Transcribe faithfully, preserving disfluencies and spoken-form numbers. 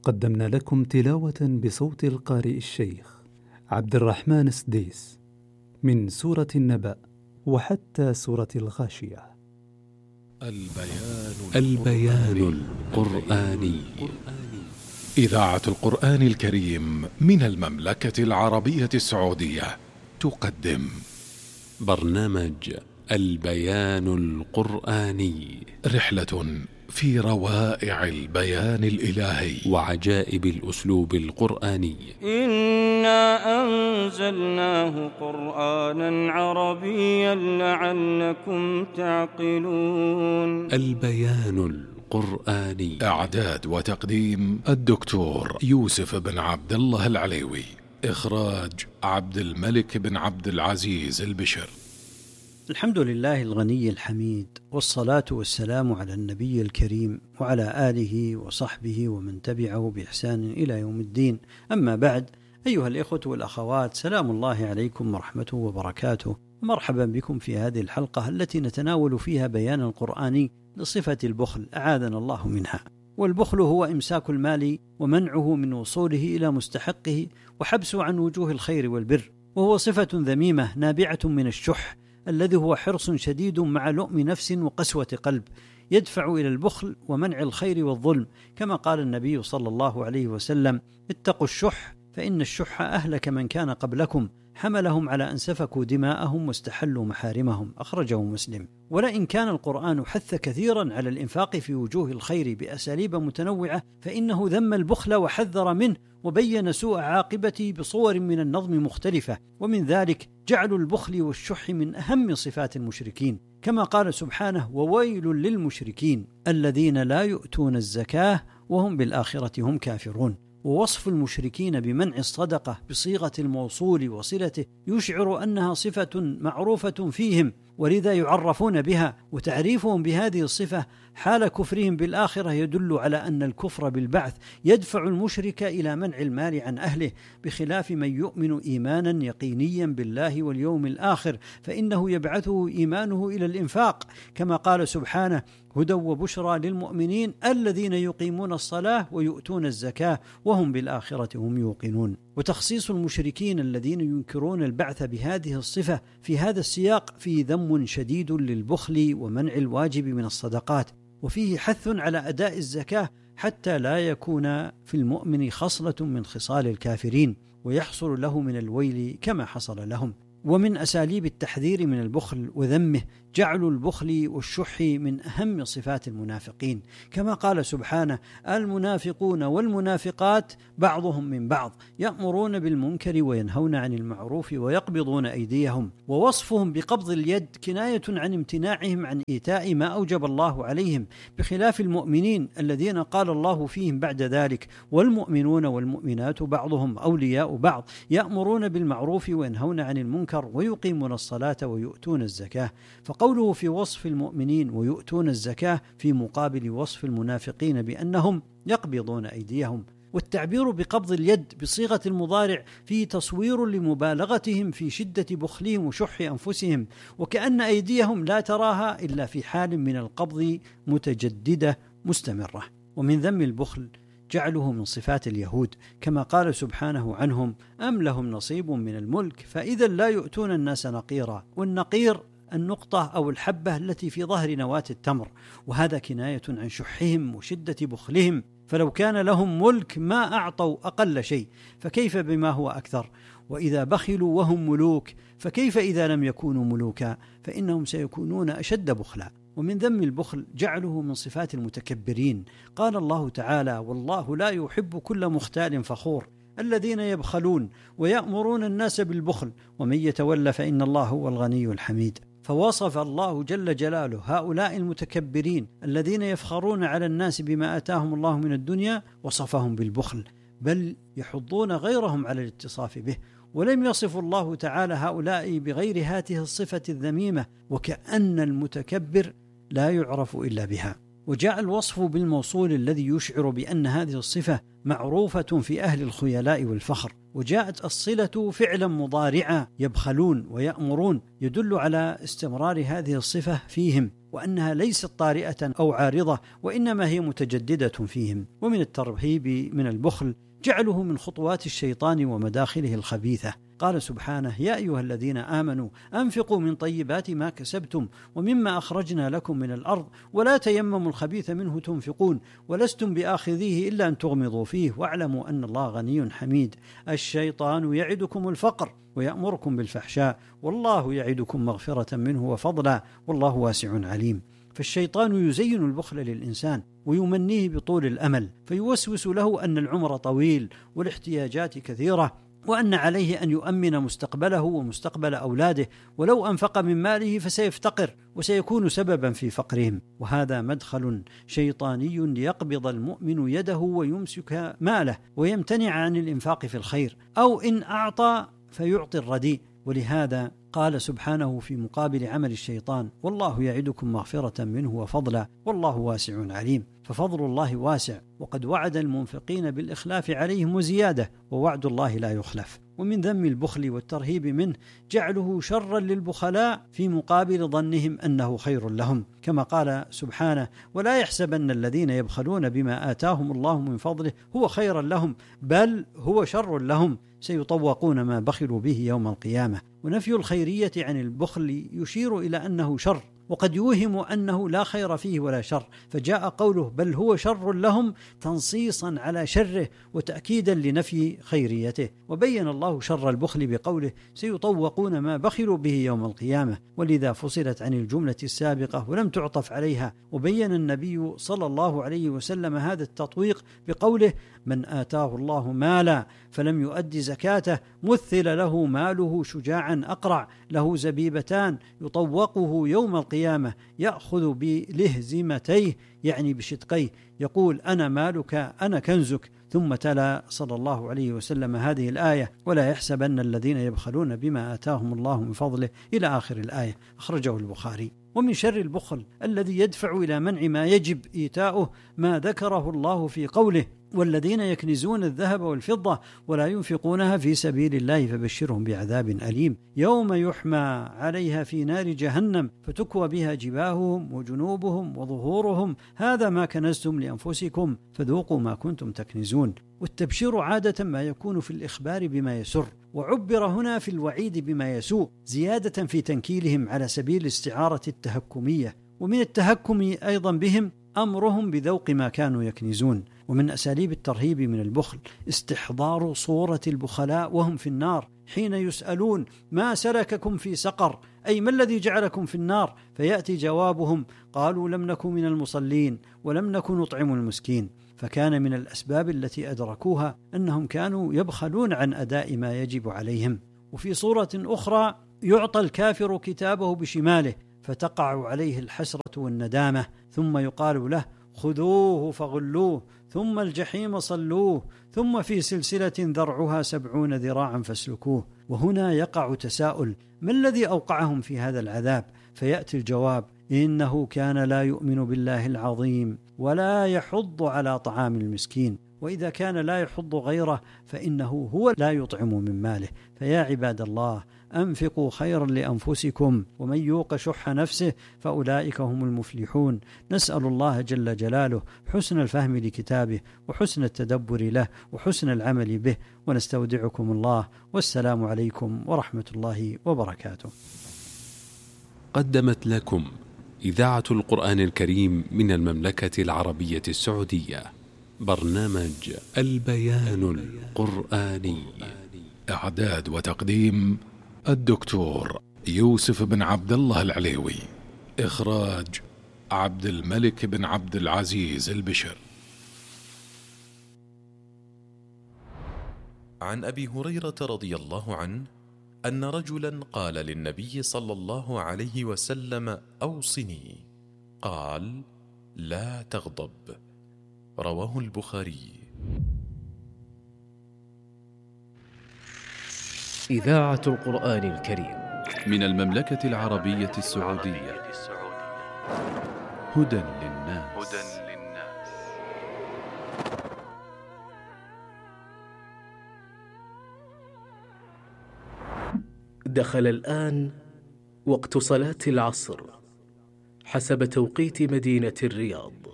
قدمنا لكم تلاوة بصوت القارئ الشيخ عبد الرحمن السديس من سورة النبأ وحتى سورة الغاشية. البيان, البيان القرآني. إذاعة القرآن الكريم من المملكة العربية السعودية تقدم برنامج البيان القرآني، رحلة في روائع البيان الإلهي وعجائب الأسلوب القرآني. إنا أنزلناه قرآنا عربيا لعلكم تعقلون. البيان القرآني، إعداد وتقديم الدكتور يوسف بن عبد الله العليوي، إخراج عبد الملك بن عبد العزيز البشر. الحمد لله الغني الحميد، والصلاة والسلام على النبي الكريم وعلى آله وصحبه ومن تبعه بإحسان إلى يوم الدين. أما بعد، أيها الإخوة والأخوات، سلام الله عليكم ورحمته وبركاته، ومرحبا بكم في هذه الحلقة التي نتناول فيها بيان القرآني لصفة البخل، أعاذنا الله منها. والبخل هو إمساك المال ومنعه من وصوله إلى مستحقه وحبسه عن وجوه الخير والبر، وهو صفة ذميمة نابعة من الشح الذي هو حرص شديد مع لؤم نفس وقسوة قلب يدفع إلى البخل ومنع الخير والظلم، كما قال النبي صلى الله عليه وسلم: اتقوا الشح فإن الشح أهلك من كان قبلكم، حملهم على أن سفكوا دماءهم واستحلوا محارمهم، أخرجه مسلم. ولئن كان القرآن حث كثيرا على الإنفاق في وجوه الخير بأساليب متنوعة، فإنه ذم البخل وحذر منه وبين سوء عاقبته بصور من النظم مختلفة، ومن ذلك جعل البخل والشح من أهم صفات المشركين، كما قال سبحانه: وويل للمشركين الذين لا يؤتون الزكاة وهم بالآخرة هم كافرون. ووصف المشركين بمنع الصدقة بصيغة الموصول وصلته يشعر أنها صفة معروفة فيهم، ولذا يعرفون بها، وتعريفهم بهذه الصفة حال كفرهم بالآخرة يدل على أن الكفر بالبعث يدفع المشرك إلى منع المال عن أهله، بخلاف من يؤمن إيمانا يقينيا بالله واليوم الآخر، فإنه يبعثه إيمانه إلى الإنفاق، كما قال سبحانه: هدى وبشرى للمؤمنين الذين يقيمون الصلاة ويؤتون الزكاة وهم بالآخرة هم يوقنون. وتخصيص المشركين الذين ينكرون البعث بهذه الصفة في هذا السياق فيه ذم شديد للبخل ومنع الواجب من الصدقات، وفيه حث على أداء الزكاة حتى لا يكون في المؤمن خصلة من خصال الكافرين ويحصل له من الويل كما حصل لهم. ومن أساليب التحذير من البخل وذمه جعل البخل والشح من أهم صفات المنافقين، كما قال سبحانه: المنافقون والمنافقات بعضهم من بعض يأمرون بالمنكر وينهون عن المعروف ويقبضون أيديهم. ووصفهم بقبض اليد كناية عن امتناعهم عن إيتاء ما أوجب الله عليهم، بخلاف المؤمنين الذين قال الله فيهم بعد ذلك: والمؤمنون والمؤمنات بعضهم أولياء بعض يأمرون بالمعروف وينهون عن المنكر ويقيمون الصلاة ويؤتون الزكاة. فقوله في وصف المؤمنين ويؤتون الزكاة في مقابل وصف المنافقين بأنهم يقبضون أيديهم. والتعبير بقبض اليد بصيغة المضارع فيه تصوير لمبالغتهم في شدة بخلهم وشح أنفسهم، وكأن أيديهم لا تراها إلا في حال من القبض متجددة مستمرة. ومن ذم البخل جعله من صفات اليهود، كما قال سبحانه عنهم: أم لهم نصيب من الملك فإذا لا يؤتون الناس نقيرا. والنقير النقطة أو الحبة التي في ظهر نواة التمر، وهذا كناية عن شحهم وشدة بخلهم، فلو كان لهم ملك ما أعطوا أقل شيء، فكيف بما هو أكثر؟ وإذا بخلوا وهم ملوك فكيف إذا لم يكونوا ملوكا؟ فإنهم سيكونون أشد بخلا. ومن ذم البخل جعله من صفات المتكبرين، قال الله تعالى: والله لا يحب كل مختال فخور الذين يبخلون ويأمرون الناس بالبخل ومن يتولى فإن الله هو الغني الحميد. فوصف الله جل جلاله هؤلاء المتكبرين الذين يفخرون على الناس بما آتاهم الله من الدنيا، وصفهم بالبخل، بل يحضون غيرهم على الاتصاف به. ولم يصف الله تعالى هؤلاء بغير هذه الصفة الذميمة، وكأن المتكبر لا يعرف إلا بها. وجاء الوصف بالموصول الذي يشعر بأن هذه الصفة معروفة في أهل الخيلاء والفخر، وجاءت الصلة فعلا مضارعا يبخلون ويأمرون، يدل على استمرار هذه الصفة فيهم وأنها ليست طارئة أو عارضة، وإنما هي متجددة فيهم. ومن الترهيب من البخل جعله من خطوات الشيطان ومداخله الخبيثة. قال سبحانه: يا أيها الذين آمنوا أنفقوا من طيبات ما كسبتم ومما أخرجنا لكم من الأرض ولا تيمموا الخبيث منه تنفقون ولستم بآخذيه إلا أن تغمضوا فيه واعلموا أن الله غني حميد. الشيطان يعدكم الفقر ويأمركم بالفحشاء والله يعدكم مغفرة منه وفضلا والله واسع عليم. فالشيطان يزين البخل للإنسان ويمنيه بطول الأمل، فيوسوس له أن العمر طويل والاحتياجات كثيرة، وأن عليه أن يؤمن مستقبله ومستقبل أولاده، ولو أنفق من ماله فسيفتقر وسيكون سببا في فقرهم. وهذا مدخل شيطاني ليقبض المؤمن يده ويمسك ماله ويمتنع عن الإنفاق في الخير، أو إن أعطى فيعطي الرديء. ولهذا قال سبحانه في مقابل عمل الشيطان: والله يعدكم مغفرة منه وفضلا والله واسع عليم. ففضل الله واسع، وقد وعد المنفقين بالإخلاف عليهم وزيادة، ووعد الله لا يخلف. ومن ذم البخل والترهيب منه جعله شرا للبخلاء في مقابل ظنهم أنه خير لهم، كما قال سبحانه: ولا يحسبن الذين يبخلون بما آتاهم الله من فضله هو خيرا لهم بل هو شر لهم سيطوقون ما بخلوا به يوم القيامة. ونفي الخيرية عن البخل يشير إلى أنه شر، وقد يوهم أنه لا خير فيه ولا شر، فجاء قوله بل هو شر لهم تنصيصا على شره وتأكيدا لنفي خيريته. وبين الله شر البخل بقوله: سيطوقون ما بخلوا به يوم القيامة، ولذا فصلت عن الجملة السابقة ولم تعطف عليها. وبين النبي صلى الله عليه وسلم هذا التطويق بقوله: من آتاه الله مالا فلم يؤد زكاته مثل له ماله شجاعا أقرع له زبيبتان يطوقه يوم القيامة يأخذ بلهزمتيه يعني بشدقيه يقول أنا مالك أنا كنزك. ثم تلا صلى الله عليه وسلم هذه الآية: ولا يحسبن الذين يبخلون بما آتاهم الله من فضله إلى آخر الآية. أخرجه البخاري. ومن شر البخل الذي يدفع إلى منع ما يجب إيتاؤه ما ذكره الله في قوله: والذين يكنزون الذهب والفضة ولا ينفقونها في سبيل الله فبشرهم بعذاب أليم يوم يحمى عليها في نار جهنم فتكوى بها جباههم وجنوبهم وظهورهم هذا ما كنزتم لأنفسكم فذوقوا ما كنتم تكنزون. والتبشير عادة ما يكون في الإخبار بما يسر، وعبر هنا في الوعيد بما يسوء زيادة في تنكيلهم على سبيل الاستعارة التهكمية. ومن التهكم أيضا بهم أمرهم بذوق ما كانوا يكنزون. ومن أساليب الترهيب من البخل استحضار صورة البخلاء وهم في النار حين يسألون: ما سلككم في سقر؟ أي ما الذي جعلكم في النار؟ فيأتي جوابهم: قالوا لم نكن من المصلين ولم نكن نطعم المسكين. فكان من الأسباب التي أدركوها أنهم كانوا يبخلون عن أداء ما يجب عليهم. وفي صورة أخرى يعطى الكافر كتابه بشماله فتقع عليه الحسرة والندامة، ثم يقال له: خذوه فغلوه ثم الجحيم صلوه ثم في سلسلة ذرعها سبعون ذراعا فاسلكوه. وهنا يقع تساؤل: ما الذي أوقعهم في هذا العذاب؟ فيأتي الجواب: إنه كان لا يؤمن بالله العظيم ولا يحض على طعام المسكين. وإذا كان لا يحض غيره فإنه هو لا يطعم من ماله. فيا عباد الله، أنفقوا خيرا لأنفسكم ومن يوق شح نفسه فأولئك هم المفلحون. نسأل الله جل جلاله حسن الفهم لكتابه وحسن التدبر له وحسن العمل به، ونستودعكم الله، والسلام عليكم ورحمة الله وبركاته. قدمت لكم إذاعة القرآن الكريم من المملكة العربية السعودية برنامج البيان القرآني. إعداد وتقديم الدكتور يوسف بن عبد الله العليوي. إخراج عبد الملك بن عبد العزيز البشر. عن أبي هريرة رضي الله عنه أن رجلا قال للنبي صلى الله عليه وسلم: أوصني. قال: لا تغضب. رواه البخاري. إذاعة القرآن الكريم من المملكة العربية السعودية. هدى للناس. دخل الآن وقت صلاة العصر حسب توقيت مدينة الرياض.